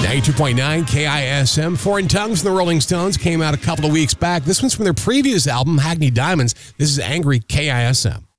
92.9 KISM. Foreign Tongues from the Rolling Stones came out a couple of weeks back. This one's from their previous album, Hackney Diamonds. This is Angry KISM.